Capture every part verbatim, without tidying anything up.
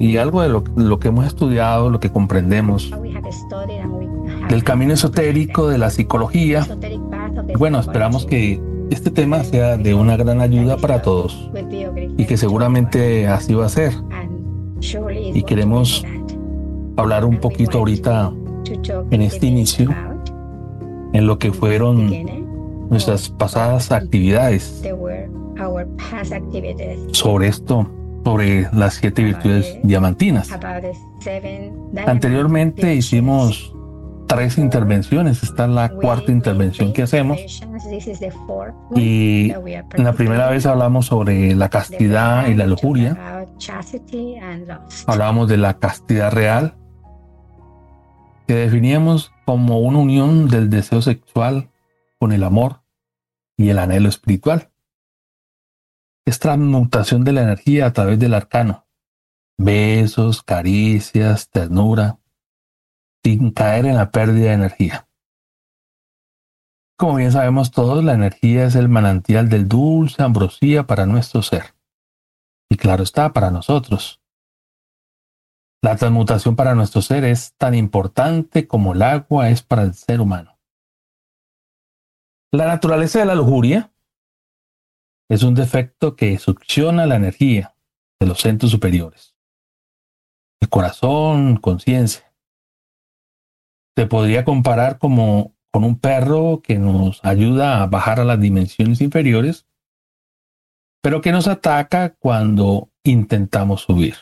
y algo de lo, lo que hemos estudiado, lo que comprendemos del camino esotérico, de la psicología. Y bueno, esperamos que este tema sea de una gran ayuda para todos y que seguramente así va a ser. Y queremos hablar un poquito ahorita en este inicio en lo que fueron nuestras pasadas actividades sobre esto, sobre las siete virtudes diamantinas. Anteriormente hicimos tres intervenciones, esta es la cuarta intervención que hacemos, y en la primera vez hablamos sobre la castidad y la lujuria, hablábamos de la castidad real, que definíamos como una unión del deseo sexual con el amor y el anhelo espiritual. Es transmutación de la energía a través del arcano, besos, caricias, ternura, sin caer en la pérdida de energía. Como bien sabemos todos, la energía es el manantial del dulce ambrosía para nuestro ser. Y claro está, para nosotros. La transmutación para nuestro ser es tan importante como el agua es para el ser humano. La naturaleza de la lujuria es un defecto que succiona la energía de los centros superiores. El corazón, conciencia. Se podría comparar como con un perro que nos ayuda a bajar a las dimensiones inferiores, pero que nos ataca cuando intentamos subir.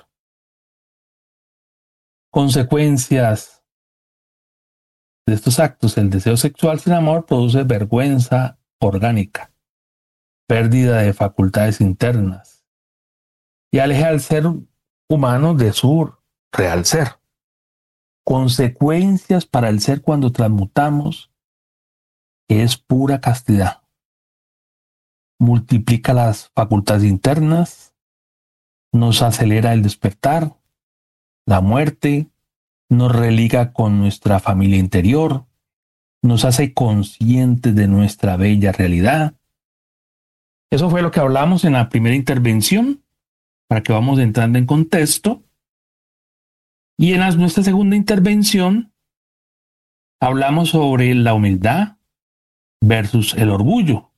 Consecuencias de estos actos: el deseo sexual sin amor produce vergüenza orgánica, pérdida de facultades internas y aleja al ser humano de su real ser. Consecuencias para el ser cuando transmutamos es pura castidad. Multiplica las facultades internas, nos acelera el despertar, la muerte, nos religa con nuestra familia interior, nos hace conscientes de nuestra bella realidad. Eso fue lo que hablamos en la primera intervención, para que vamos entrando en contexto. Y en la, nuestra segunda intervención hablamos sobre la humildad versus el orgullo.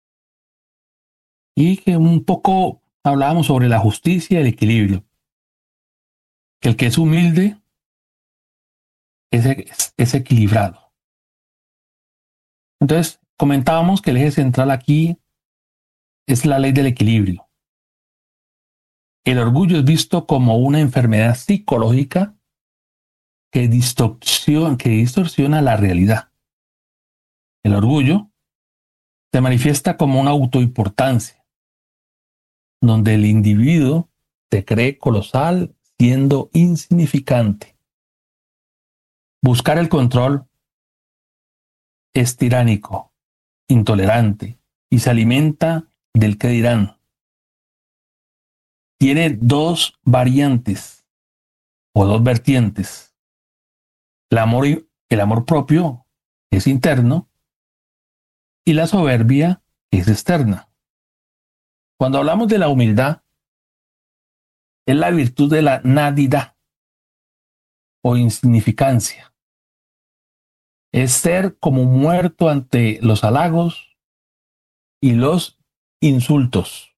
Y que un poco hablábamos sobre la justicia y el equilibrio. Que el que es humilde es, es, es equilibrado. Entonces, comentábamos que el eje central aquí es la ley del equilibrio. El orgullo es visto como una enfermedad psicológica que distorsiona, que distorsiona la realidad. El orgullo se manifiesta como una autoimportancia, donde el individuo se cree colosal siendo insignificante. Buscar el control es tiránico, intolerante y se alimenta del qué dirán. Tiene dos variantes o dos vertientes. El amor, el amor propio es interno y la soberbia es externa. Cuando hablamos de la humildad, es la virtud de la nadidad o insignificancia. Es ser como muerto ante los halagos y los insultos.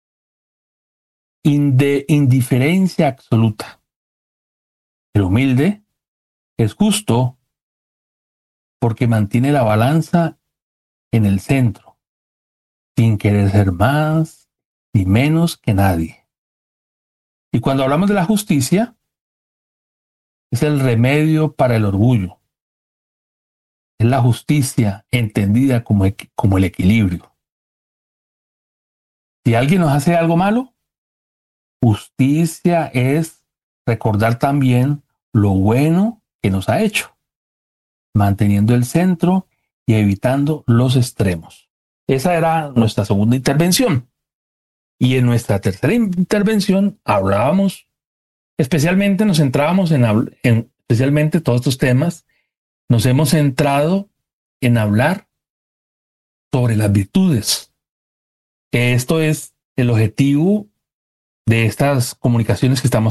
De indiferencia absoluta. El humilde es justo porque mantiene la balanza en el centro, sin querer ser más ni menos que nadie. Y cuando hablamos de la justicia, es el remedio para el orgullo. Es la justicia entendida como, como el equilibrio. Si alguien nos hace algo malo, justicia es recordar también lo bueno que nos ha hecho, manteniendo el centro y evitando los extremos. Esa era nuestra segunda intervención. Y en nuestra tercera intervención hablábamos, especialmente nos centrábamos en, en especialmente todos estos temas, nos hemos centrado en hablar sobre las virtudes. Que esto es el objetivo de estas comunicaciones que estamos